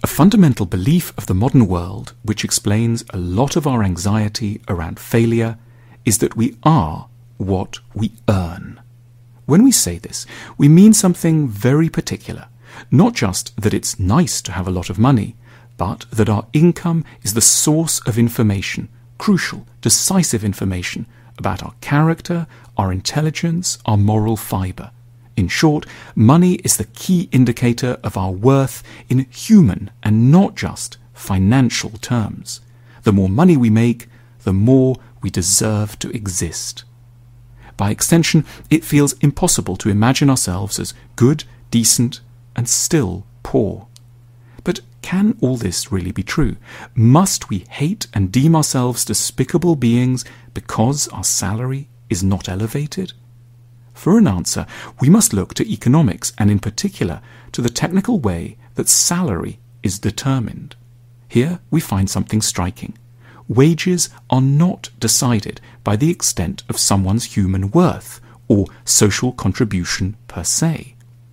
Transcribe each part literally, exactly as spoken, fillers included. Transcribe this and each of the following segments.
A fundamental belief of the modern world, which explains a lot of our anxiety around failure, is that we are what we earn. When we say this, we mean something very particular. Not just that it's nice to have a lot of money, but that our income is the source of information, crucial, decisive information about our character, our intelligence, our moral fibre. In short, money is the key indicator of our worth in human and not just financial terms. The more money we make, the more we deserve to exist. By extension, it feels impossible to imagine ourselves as good, decent, and still poor. But can all this really be true? Must we hate and deem ourselves despicable beings because our salary is not elevated? For an answer, we must look to economics, and in particular to the technical way that salary is determined. Here we find something striking. Wages are not decided by the extent of someone's human worth or social contribution per se.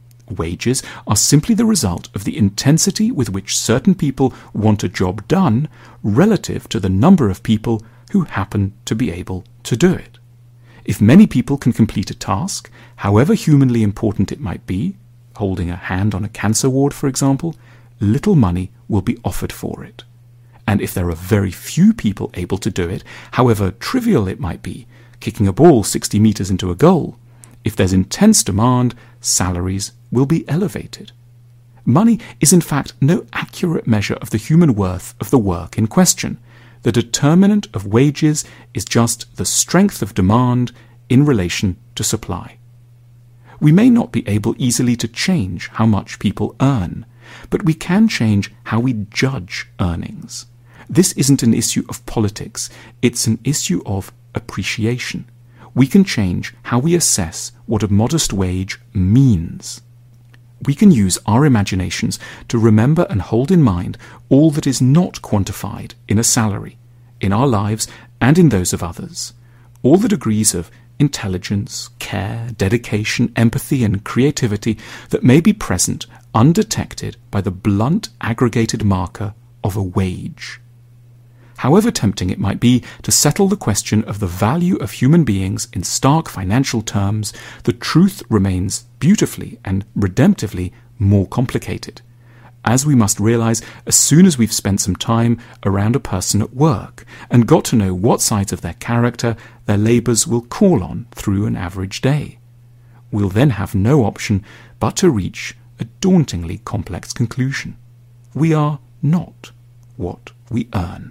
Wages are simply the result of the intensity with which certain people want a job done relative to the number of people who happen to be able to do it. If many people can complete a task, however humanly important it might be, holding a hand on a cancer ward, for example, little money will be offered for it. And if there are very few people able to do it, however trivial it might be, kicking a ball sixty metres into a goal, if there's intense demand, salaries will be elevated. Money is in fact no accurate measure of the human worth of the work in question. The determinant of wages is just the strength of demand in relation to supply. We may not be able easily to change how much people earn, but we can change how we judge earnings. This isn't an issue of politics, it's an issue of appreciation. We can change how we assess what a modest wage means. We can use our imaginations to remember and hold in mind all that is not quantified in a salary, in our lives and in those of others. All the degrees of intelligence, care, dedication, empathy and creativity that may be present undetected by the blunt aggregated marker of a wage. However tempting it might be to settle the question of the value of human beings in stark financial terms, the truth remains beautifully and redemptively more complicated, as we must realize as soon as we've spent some time around a person at work and got to know what sides of their character their labours will call on through an average day. We'll then have no option but to reach a dauntingly complex conclusion. We are not what we earn.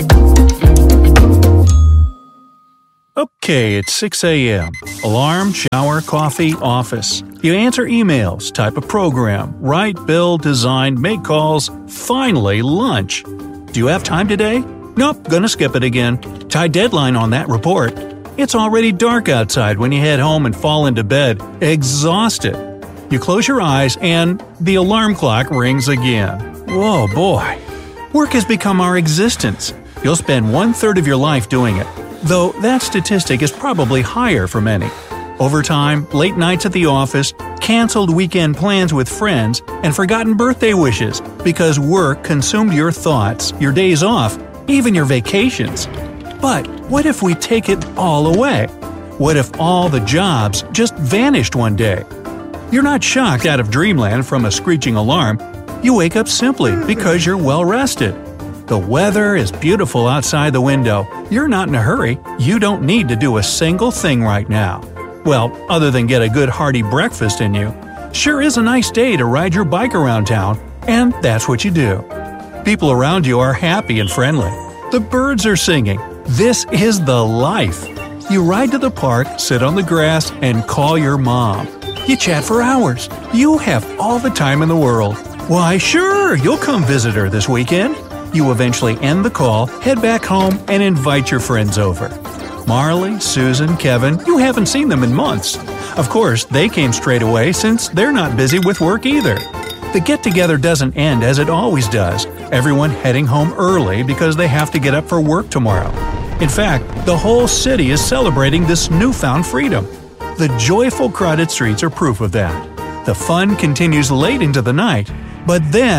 Okay, it's six a.m. Alarm, shower, coffee, office. You answer emails, type a program, write, build, design, make calls. Finally, lunch. Do you have time today? Nope, gonna skip it again. Tight deadline on that report. It's already dark outside when you head home and fall into bed, exhausted. You close your eyes and the alarm clock rings again. Whoa, boy. Work has become our existence. You'll spend one-third of your life doing it, though that statistic is probably higher for many. Overtime, late nights at the office, canceled weekend plans with friends, and forgotten birthday wishes because work consumed your thoughts, your days off, even your vacations. But what if we take it all away? What if all the jobs just vanished one day? You're not shocked out of dreamland from a screeching alarm. You wake up simply because you're well rested. The weather is beautiful outside the window. You're not in a hurry. You don't need to do a single thing right now. Well, other than get a good hearty breakfast in you. Sure is a nice day to ride your bike around town, and that's what you do. People around you are happy and friendly. The birds are singing. This is the life. You ride to the park, sit on the grass, and call your mom. You chat for hours. You have all the time in the world. Why, sure, you'll come visit her this weekend. You eventually end the call, head back home, and invite your friends over. Marley, Susan, Kevin, you haven't seen them in months. Of course, they came straight away since they're not busy with work either. The get-together doesn't end as it always does, everyone heading home early because they have to get up for work tomorrow. In fact, the whole city is celebrating this newfound freedom. The joyful crowded streets are proof of that. The fun continues late into the night, but then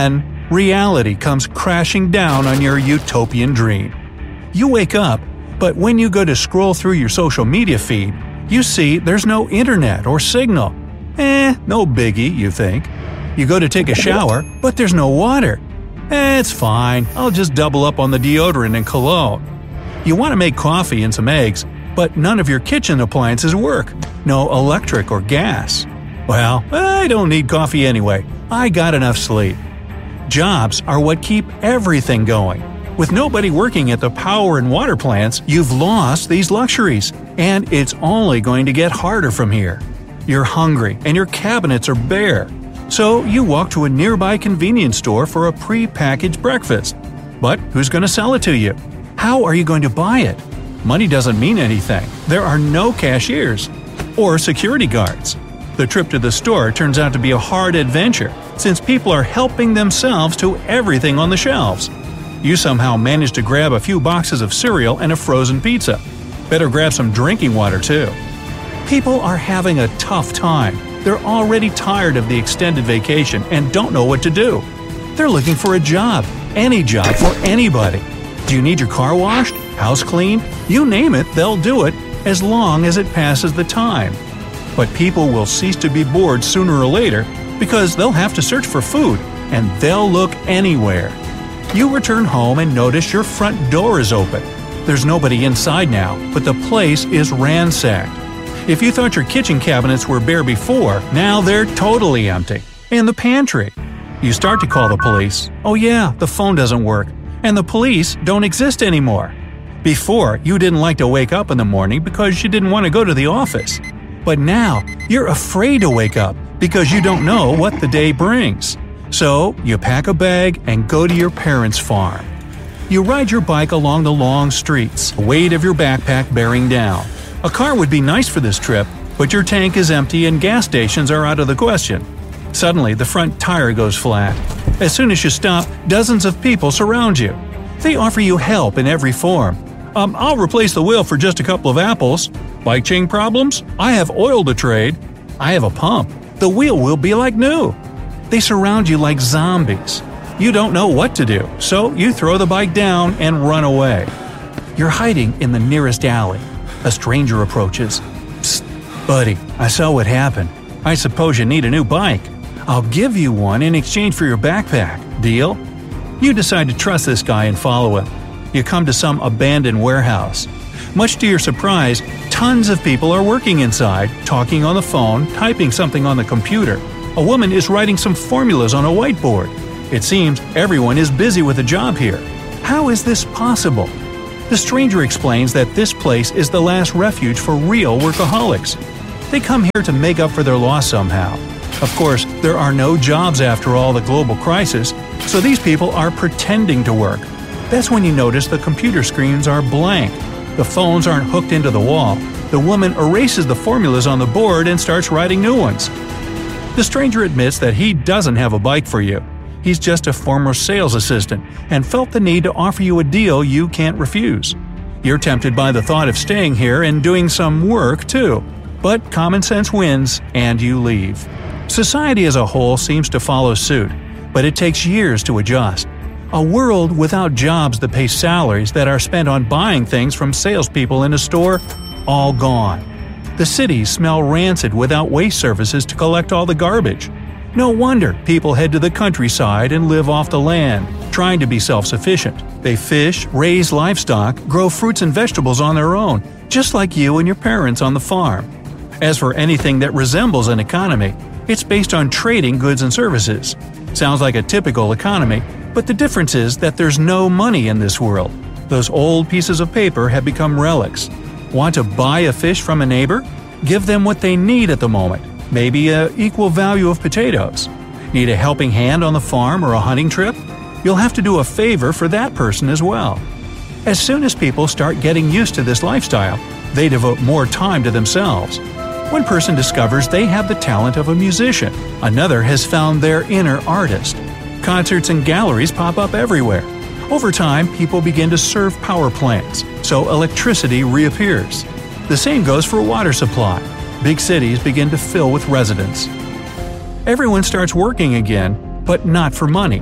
reality comes crashing down on your utopian dream. You wake up, but when you go to scroll through your social media feed, you see there's no internet or signal. Eh, no biggie, you think. You go to take a shower, but there's no water. Eh, it's fine, I'll just double up on the deodorant and cologne. You want to make coffee and some eggs, but none of your kitchen appliances work. No electric or gas. Well, I don't need coffee anyway. I got enough sleep. Jobs are what keep everything going. With nobody working at the power and water plants, you've lost these luxuries, and it's only going to get harder from here. You're hungry, and your cabinets are bare. So you walk to a nearby convenience store for a pre-packaged breakfast. But who's going to sell it to you? How are you going to buy it? Money doesn't mean anything. There are no cashiers or security guards. The trip to the store turns out to be a hard adventure, since people are helping themselves to everything on the shelves. You somehow manage to grab a few boxes of cereal and a frozen pizza. Better grab some drinking water too. People are having a tough time. They're already tired of the extended vacation and don't know what to do. They're looking for a job, any job for anybody. Do you need your car washed, house cleaned? You name it, they'll do it, as long as it passes the time. But people will cease to be bored sooner or later because they'll have to search for food, and they'll look anywhere. You return home and notice your front door is open. There's nobody inside now, but the place is ransacked. If you thought your kitchen cabinets were bare before, now they're totally empty. And the pantry. You start to call the police. Oh yeah, the phone doesn't work. And the police don't exist anymore. Before, you didn't like to wake up in the morning because you didn't want to go to the office. But now, you're afraid to wake up because you don't know what the day brings. So, you pack a bag and go to your parents' farm. You ride your bike along the long streets, the weight of your backpack bearing down. A car would be nice for this trip, but your tank is empty and gas stations are out of the question. Suddenly, the front tire goes flat. As soon as you stop, dozens of people surround you. They offer you help in every form. Um, I'll replace the wheel for just a couple of apples. Bike chain problems? I have oil to trade. I have a pump. The wheel will be like new. They surround you like zombies. You don't know what to do, so you throw the bike down and run away. You're hiding in the nearest alley. A stranger approaches. Psst, buddy, I saw what happened. I suppose you need a new bike. I'll give you one in exchange for your backpack. Deal? You decide to trust this guy and follow him. You come to some abandoned warehouse. Much to your surprise, tons of people are working inside, talking on the phone, typing something on the computer. A woman is writing some formulas on a whiteboard. It seems everyone is busy with a job here. How is this possible? The stranger explains that this place is the last refuge for real workaholics. They come here to make up for their loss somehow. Of course, there are no jobs after all the global crisis, so these people are pretending to work. That's when you notice the computer screens are blank. The phones aren't hooked into the wall. The woman erases the formulas on the board and starts writing new ones. The stranger admits that he doesn't have a bike for you. He's just a former sales assistant and felt the need to offer you a deal you can't refuse. You're tempted by the thought of staying here and doing some work too. But common sense wins, and you leave. Society as a whole seems to follow suit, but it takes years to adjust. A world without jobs that pay salaries that are spent on buying things from salespeople in a store, all gone. The cities smell rancid without waste services to collect all the garbage. No wonder people head to the countryside and live off the land, trying to be self-sufficient. They fish, raise livestock, grow fruits and vegetables on their own, just like you and your parents on the farm. As for anything that resembles an economy, it's based on trading goods and services. Sounds like a typical economy, but the difference is that there's no money in this world. Those old pieces of paper have become relics. Want to buy a fish from a neighbor? Give them what they need at the moment, maybe an equal value of potatoes. Need a helping hand on the farm or a hunting trip? You'll have to do a favor for that person as well. As soon as people start getting used to this lifestyle, they devote more time to themselves. One person discovers they have the talent of a musician. Another has found their inner artist. Concerts and galleries pop up everywhere. Over time, people begin to serve power plants, so electricity reappears. The same goes for water supply. Big cities begin to fill with residents. Everyone starts working again, but not for money.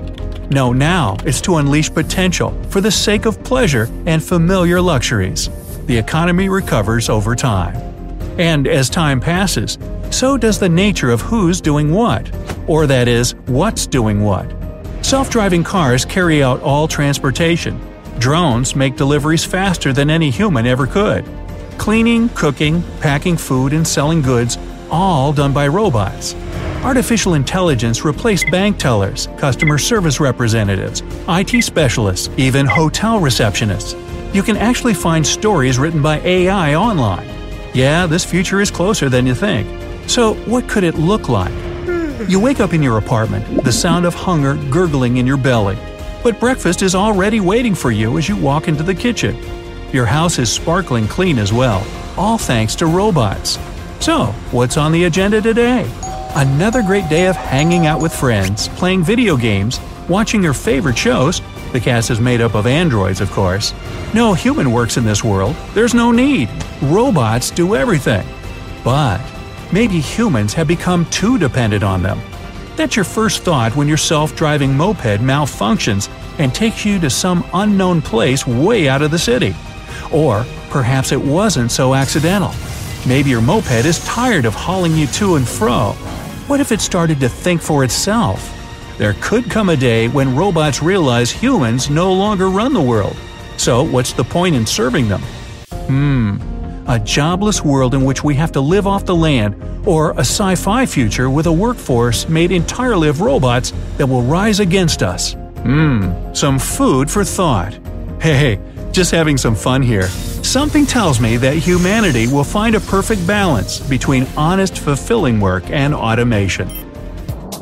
No, now it's to unleash potential for the sake of pleasure and familiar luxuries. The economy recovers over time. And as time passes, so does the nature of who's doing what, or that is, what's doing what. Self-driving cars carry out all transportation. Drones make deliveries faster than any human ever could. Cleaning, cooking, packing food, and selling goods, all done by robots. Artificial intelligence replaced bank tellers, customer service representatives, I T specialists, even hotel receptionists. You can actually find stories written by A I online. Yeah, this future is closer than you think. So, what could it look like? You wake up in your apartment, the sound of hunger gurgling in your belly. But breakfast is already waiting for you as you walk into the kitchen. Your house is sparkling clean as well, all thanks to robots. So, what's on the agenda today? Another great day of hanging out with friends, playing video games, watching your favorite shows. The cast is made up of androids, of course. No human works in this world. There's no need. Robots do everything. But maybe humans have become too dependent on them. That's your first thought when your self-driving moped malfunctions and takes you to some unknown place way out of the city. Or perhaps it wasn't so accidental. Maybe your moped is tired of hauling you to and fro. What if it started to think for itself? There could come a day when robots realize humans no longer run the world. So what's the point in serving them? Hmm, a jobless world in which we have to live off the land, or a sci-fi future with a workforce made entirely of robots that will rise against us. Hmm, some food for thought. Hey, just having some fun here. Something tells me that humanity will find a perfect balance between honest, fulfilling work and automation.